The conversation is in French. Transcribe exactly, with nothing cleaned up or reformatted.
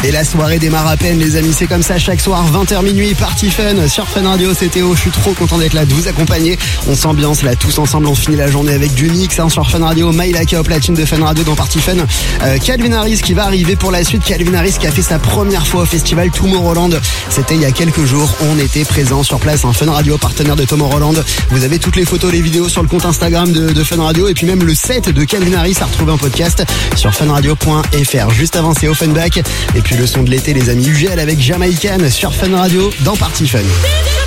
Et la soirée démarre à peine, les amis, c'est comme ça chaque soir, vingt heures minuit, Party Fun sur Fun Radio. C'est Théo, je suis trop content d'être là, de vous accompagner. On s'ambiance là tous ensemble, on finit la journée avec du mix hein, sur Fun Radio. Maïla qui est au platine de Fun Radio dans Party Fun. Euh, Calvin Harris qui va arriver pour la suite. Calvin Harris qui a fait sa première fois au festival Tomorrowland. C'était il y a quelques jours, on était présents sur place. Hein, Fun Radio, partenaire de Tomorrowland. Vous avez toutes les photos, les vidéos sur le compte Instagram de, de Fun Radio. Et puis même le set de Calvin Harris à retrouver en podcast sur funradio point f r. Juste avant, c'est Offenbach. Et puis le son de l'été, les amis, U G L avec Jamaican sur Fun Radio dans Party Fun.